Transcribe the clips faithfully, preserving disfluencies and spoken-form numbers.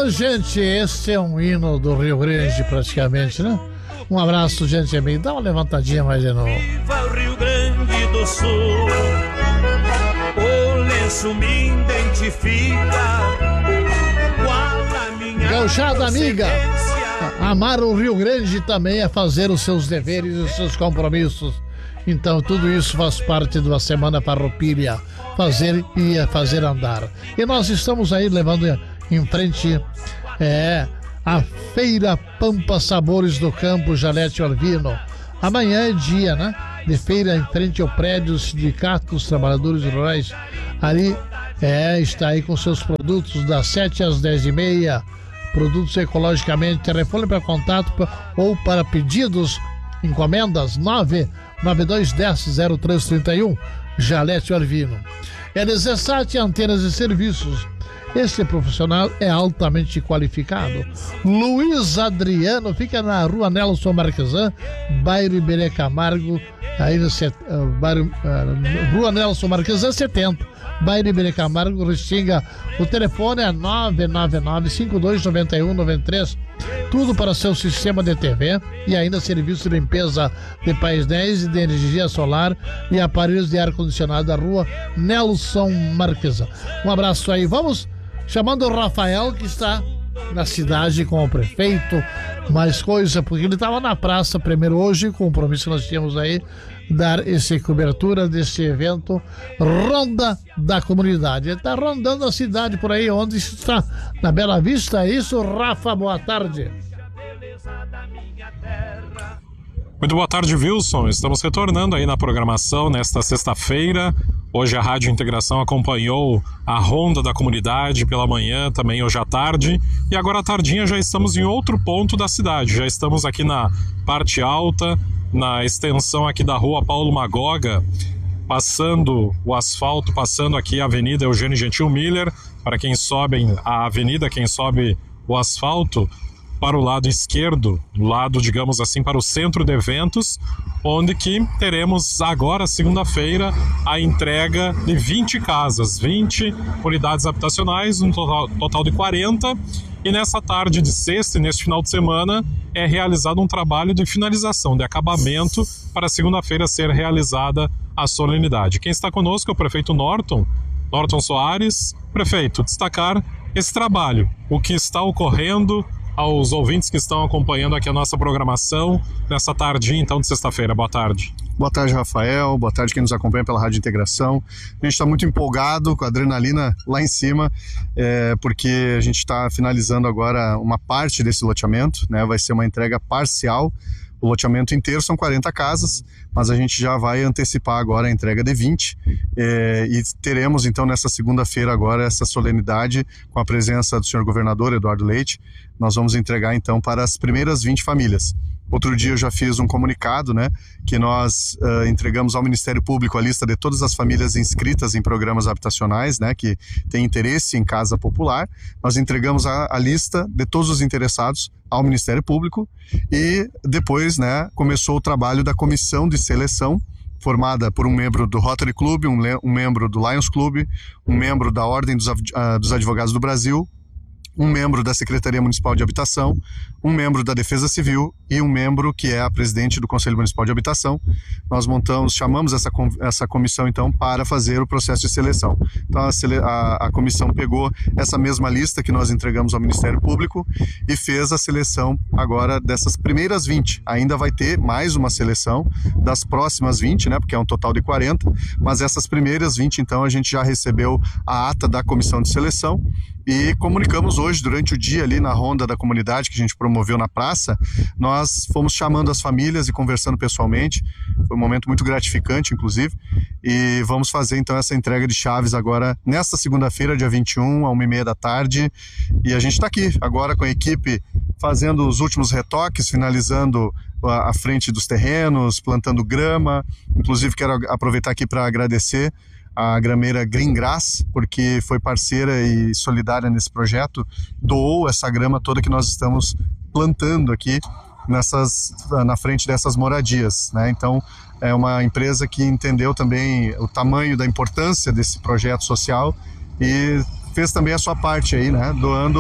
Ô, gente, esse é um hino do Rio Grande praticamente, né? Um abraço, gente amiga. Dá uma levantadinha mais de novo. Viva o Rio Grande do Sul, o lenço me identifica. Qual a minha Gauchada amiga, amar o Rio Grande também é fazer os seus deveres e os seus compromissos. Então tudo isso faz parte de uma semana farroupilha, fazer e fazer andar. E nós estamos aí levando em frente é, a Feira Pampa Sabores do Campo Jalete Alvino. Amanhã é dia, né? De feira em frente ao prédio do Sindicato dos Trabalhadores Rurais. Ali é, está aí com seus produtos das sete às dez e meia. Produtos ecologicamente. Telefone para contato ou para pedidos, encomendas nove nove dois um zero zero três três um. Jalete Alvino. É Elisesat Antenas e Serviços. Este profissional é altamente qualificado. Luiz Adriano fica na rua Nelson Marquesan, bairro Iberê Camargo, aí no set, uh, bairro, uh, rua Nelson Marquesan setenta, bairro Iberê Camargo, Restinga. O telefone é nove nove nove, cinco dois nove um nove três. Tudo para seu sistema de T V e ainda serviço de limpeza de painéis e de energia solar e aparelhos de ar-condicionado da rua Nelson Marquesan. Um abraço aí. Vamos chamando o Rafael, que está na cidade com o prefeito, mais coisa, porque ele estava na praça primeiro hoje, compromisso que nós tínhamos aí, dar essa cobertura desse evento Ronda da Comunidade. Ele está rondando a cidade por aí, onde está, na Bela Vista. É isso, Rafa, boa tarde. Muito boa tarde, Wilson. Estamos retornando aí na programação nesta sexta-feira. Hoje a Rádio Integração acompanhou a Ronda da Comunidade pela manhã, também hoje à tarde. E agora à tardinha já estamos em outro ponto da cidade. Já estamos aqui na parte alta, na extensão aqui da rua Paulo Magoga, passando o asfalto, passando aqui a Avenida Eugênio Gentil Miller. Para quem sobe a avenida, quem sobe o asfalto, para o lado esquerdo, lado, digamos assim, para o centro de eventos, onde que teremos agora, segunda-feira, a entrega de vinte casas, vinte unidades habitacionais, um total, total de quarenta, e nessa tarde de sexta e neste final de semana é realizado um trabalho de finalização, de acabamento, para segunda-feira ser realizada a solenidade. Quem está conosco é o prefeito Norton, Norton Soares. Prefeito, destacar esse trabalho, o que está ocorrendo, aos ouvintes que estão acompanhando aqui a nossa programação nessa tardinha, então, de sexta-feira. Boa tarde. Boa tarde, Rafael. Boa tarde quem nos acompanha pela Rádio Integração. A gente está muito empolgado, com a adrenalina lá em cima, é, porque a gente está finalizando agora uma parte desse loteamento, né? Vai ser uma entrega parcial. O loteamento inteiro são quarenta casas, mas a gente já vai antecipar agora a entrega de vinte, é, e teremos então nessa segunda-feira agora essa solenidade com a presença do senhor governador Eduardo Leite. Nós vamos entregar então para as primeiras vinte famílias. Outro dia eu já fiz um comunicado, né, que nós uh, entregamos ao Ministério Público a lista de todas as famílias inscritas em programas habitacionais, né, que têm interesse em casa popular. Nós entregamos a, a lista de todos os interessados ao Ministério Público e depois, né, começou o trabalho da comissão de seleção, formada por um membro do Rotary Club, um, um membro do Lions Club, um membro da Ordem dos, uh, dos Advogados do Brasil, um membro da Secretaria Municipal de Habitação, um membro da Defesa Civil e um membro que é a presidente do Conselho Municipal de Habitação. Nós montamos, chamamos essa, essa comissão então para fazer o processo de seleção. Então a, a, a comissão pegou essa mesma lista que nós entregamos ao Ministério Público e fez a seleção agora dessas primeiras vinte. Ainda vai ter mais uma seleção das próximas vinte, né, porque é um total de quarenta, mas essas primeiras vinte então a gente já recebeu a ata da comissão de seleção e comunicamos hoje durante o dia ali na Ronda da Comunidade que a gente promoveu na praça. Nós fomos chamando as famílias e conversando pessoalmente, foi um momento muito gratificante inclusive, e vamos fazer então essa entrega de chaves agora nesta segunda-feira, dia vinte e um, a uma e meia da tarde, e a gente está aqui agora com a equipe fazendo os últimos retoques, finalizando a frente dos terrenos, plantando grama. Inclusive quero aproveitar aqui para agradecer a grameira Green Grass, porque foi parceira e solidária nesse projeto, doou essa grama toda que nós estamos plantando aqui nessas, na frente dessas moradias, né? Então é uma empresa que entendeu também o tamanho da importância desse projeto social e fez também a sua parte aí, né? Doando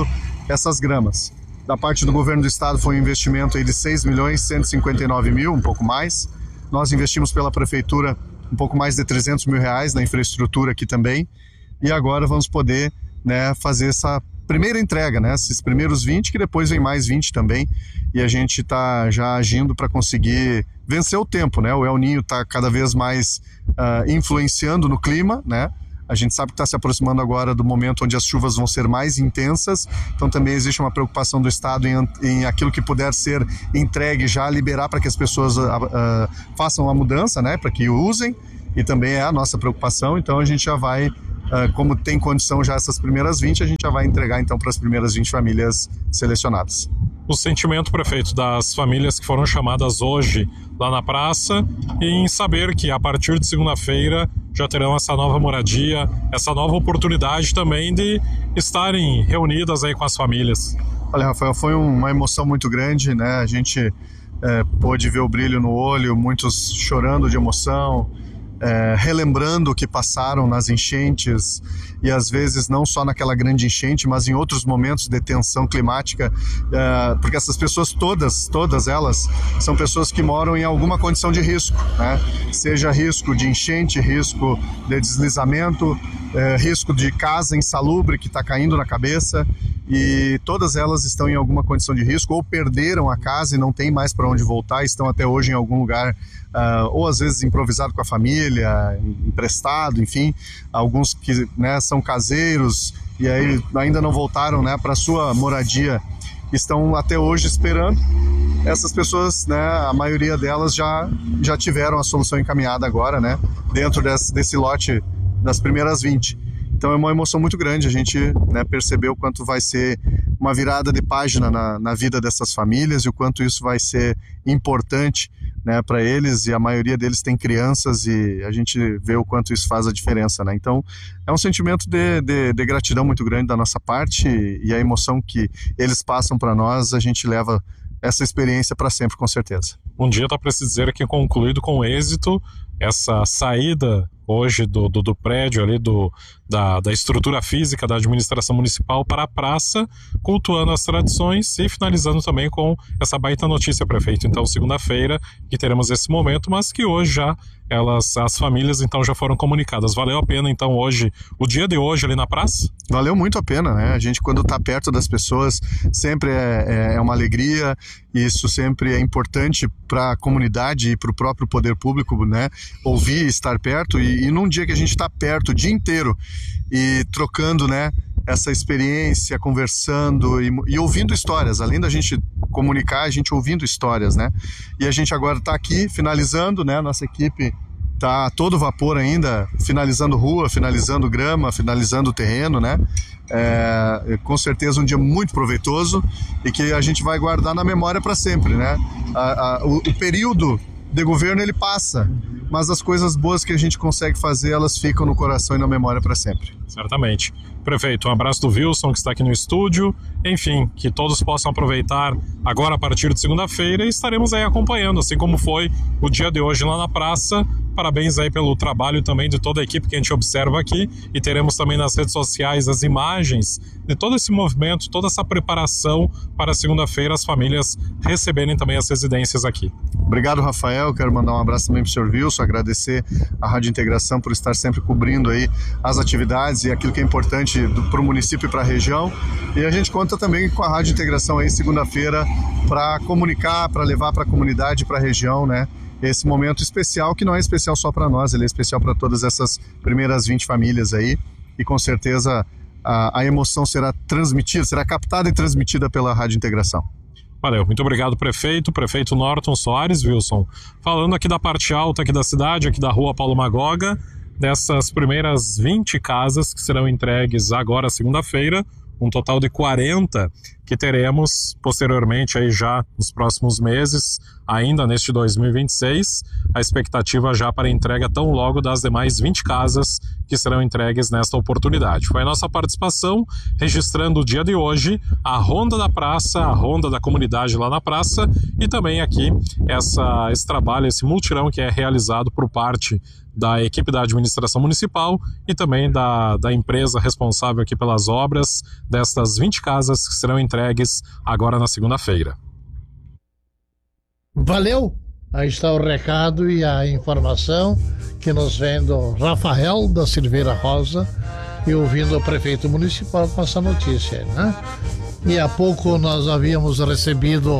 essas gramas. Da parte do governo do estado foi um investimento aí de seis milhões cento e cinquenta e nove mil, um pouco mais. Nós investimos pela prefeitura um pouco mais de trezentos mil reais na infraestrutura aqui também. E agora vamos poder, né, fazer essa primeira entrega, né, esses primeiros vinte, que depois vem mais vinte também. E a gente está já agindo para conseguir vencer o tempo, né? O El Niño está cada vez mais uh, influenciando no clima, né? A gente sabe que está se aproximando agora do momento onde as chuvas vão ser mais intensas, então também existe uma preocupação do Estado em, em aquilo que puder ser entregue já liberar para que as pessoas uh, uh, façam a mudança, né, para que usem, e também é a nossa preocupação. Então a gente já vai, uh, como tem condição já essas primeiras vinte, a gente já vai entregar então para as primeiras vinte famílias selecionadas. O sentimento, prefeito, das famílias que foram chamadas hoje lá na praça, em saber que a partir de segunda-feira já terão essa nova moradia, essa nova oportunidade também de estarem reunidas aí com as famílias. Olha, Rafael, foi uma emoção muito grande, né? A gente é, pôde ver o brilho no olho, muitos chorando de emoção, é, relembrando o que passaram nas enchentes, e às vezes não só naquela grande enchente, mas em outros momentos de tensão climática, é, porque essas pessoas todas, todas elas, são pessoas que moram em alguma condição de risco, né? Seja risco de enchente, risco de deslizamento, é, risco de casa insalubre que está caindo na cabeça, e todas elas estão em alguma condição de risco, ou perderam a casa e não tem mais para onde voltar, estão até hoje em algum lugar, uh, ou às vezes improvisado com a família, emprestado, enfim, alguns que, né, são caseiros e aí ainda não voltaram, né, para sua moradia, estão até hoje esperando. Essas pessoas, né, a maioria delas já, já tiveram a solução encaminhada agora, né, dentro desse, desse lote das primeiras vinte. Então é uma emoção muito grande, a gente, né, percebeu o quanto vai ser uma virada de página na, na vida dessas famílias e o quanto isso vai ser importante, né, para eles, e a maioria deles tem crianças e a gente vê o quanto isso faz a diferença, né? Então é um sentimento de, de, de gratidão muito grande da nossa parte, e a emoção que eles passam para nós, a gente leva essa experiência para sempre, com certeza. Um dia dá para se dizer que é concluído com êxito essa saída hoje do, do, do prédio ali, do, da, da estrutura física da administração municipal para a praça, cultuando as tradições e finalizando também com essa baita notícia, prefeito. Então, segunda-feira que teremos esse momento, mas que hoje já elas, as famílias então já foram comunicadas. Valeu a pena então hoje, o dia de hoje ali na praça? Valeu muito a pena, né? A gente, quando está perto das pessoas, sempre é, é uma alegria, e isso sempre é importante para a comunidade e para o próprio poder público, né? Ouvir, estar perto, e, e num dia que a gente está perto o dia inteiro e trocando, né, essa experiência, conversando e, e ouvindo histórias, além da gente comunicar, a gente ouvindo histórias, né? E a gente agora está aqui finalizando, né? Nossa equipe está a todo vapor ainda, finalizando rua, finalizando grama, finalizando o terreno, né? É, com certeza um dia muito proveitoso e que a gente vai guardar na memória para sempre, né? A, a, o, o período de governo ele passa, mas as coisas boas que a gente consegue fazer, elas ficam no coração e na memória para sempre. Certamente. Prefeito, um abraço do Wilson, que está aqui no estúdio. Enfim, que todos possam aproveitar agora a partir de segunda-feira, e estaremos aí acompanhando, assim como foi o dia de hoje lá na praça. Parabéns aí pelo trabalho também de toda a equipe que a gente observa aqui, e teremos também nas redes sociais as imagens de todo esse movimento, toda essa preparação para segunda-feira as famílias receberem também as residências aqui. Obrigado, Rafael. Quero mandar um abraço também para o senhor Wilson, agradecer a Rádio Integração por estar sempre cobrindo aí as atividades e aquilo que é importante para o município e para a região. E a gente conta também com a Rádio Integração aí segunda-feira para comunicar, para levar para a comunidade, para a região, né? Esse momento especial, que não é especial só para nós, ele é especial para todas essas primeiras vinte famílias aí, e com certeza a, a emoção será transmitida, será captada e transmitida pela Rádio Integração. Valeu, muito obrigado, prefeito, prefeito Norton Soares, Wilson, falando aqui da parte alta aqui da cidade, aqui da rua Paulo Magoga, dessas primeiras vinte casas que serão entregues agora segunda-feira, um total de quarenta que teremos posteriormente aí já nos próximos meses, ainda neste dois mil e vinte e seis, a expectativa já para a entrega tão logo das demais vinte casas que serão entregues nesta oportunidade. Foi a nossa participação, registrando o dia de hoje, a ronda da praça, a ronda da comunidade lá na praça e também aqui essa, esse trabalho, esse multirão que é realizado por parte da equipe da administração municipal e também da, da empresa responsável aqui pelas obras destas vinte casas que serão entregues agora na segunda-feira. Valeu! Aí está o recado e a informação que nos vem do Rafael da Silveira Rosa e ouvindo o prefeito municipal com essa notícia, né? E há pouco nós havíamos recebido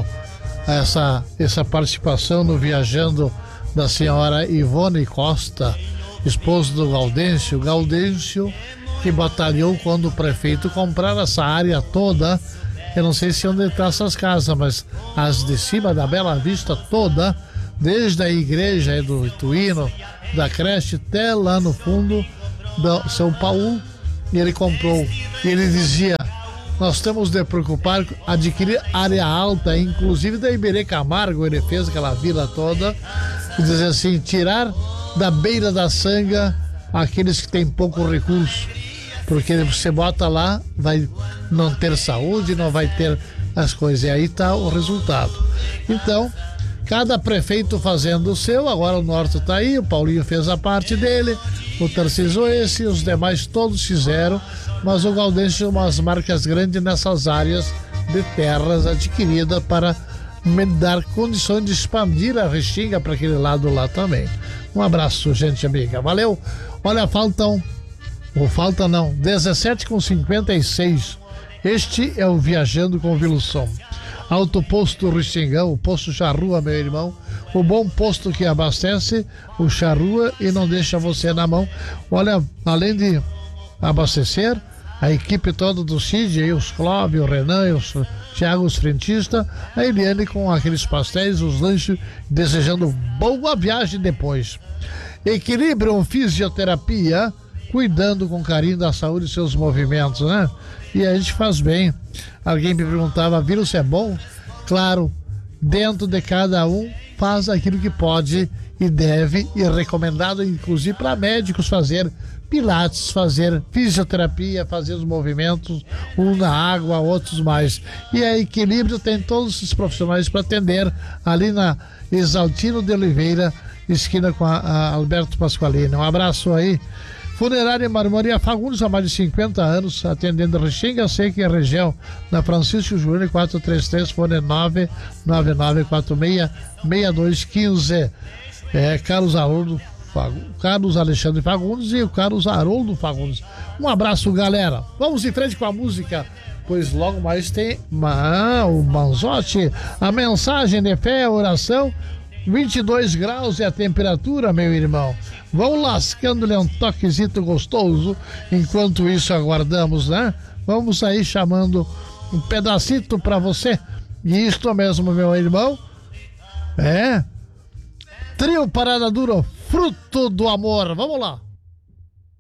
essa, essa participação no Viajando da senhora Ivone Costa, esposa do Gaudêncio. Gaudêncio que batalhou quando o prefeito comprar essa área toda. Eu não sei se onde está essas casas, mas as de cima da Bela Vista toda, desde a igreja do Ituíno, da creche até lá no fundo do São Paulo, e ele comprou. E ele dizia: nós temos de preocupar adquirir área alta, inclusive da Iberê Camargo. Ele fez aquela vila toda e dizer assim, tirar da beira da sanga aqueles que têm pouco recurso, porque você bota lá, vai não ter saúde, não vai ter as coisas, e aí está o resultado. Então, cada prefeito fazendo o seu. Agora o Norte está aí, o Paulinho fez a parte dele, o Tarcísio esse, os demais todos fizeram, mas o Gaudêncio umas marcas grandes nessas áreas de terras adquiridas para me dar condições de expandir a Restinga para aquele lado lá também. Um abraço, gente amiga. Valeu. Olha, faltam, ou falta não, dezessete com cinquenta e seis. Este é o Viajando com o Wilson. Autoposto Restingão, o posto Charrua, meu irmão. O bom posto que abastece o Charrua e não deixa você na mão. Olha, além de abastecer, a equipe toda do Cid, aí, os Clóvis, o Renan, os Thiago, os frentistas, a Eliane com aqueles pastéis, os lanches, desejando boa viagem depois. Equilíbrio Fisioterapia, cuidando com carinho da saúde e seus movimentos, né? E a gente faz bem. Alguém me perguntava, vírus é bom? Claro, dentro de cada um faz aquilo que pode e deve, e é recomendado inclusive para médicos fazer pilates, fazer fisioterapia, fazer os movimentos, um na água, outros mais. E a Equilíbrio tem todos os profissionais para atender ali na Exaltino de Oliveira, esquina com a, a Alberto Pasqualini. Um abraço aí. Funerária Marmoria Fagundes, há mais de cinquenta anos, atendendo Restinga, Seca e região, na Francisco Júnior, quatrocentos e trinta e três, fone nove nove nove quatro seis seis dois um cinco. É, Carlos Haroldo Carlos Alexandre Fagundes e o Carlos Haroldo Fagundes. Um abraço, galera. Vamos em frente com a música, pois logo mais tem ah, o Manzotti, a mensagem de fé, oração. vinte e dois graus é a temperatura, meu irmão. Vão lascando-lhe um toquezito gostoso. Enquanto isso aguardamos, né? Vamos aí chamando um pedacito pra você. E isto mesmo, meu irmão, é Trio Parada Dura, Fruto do Amor. Vamos lá.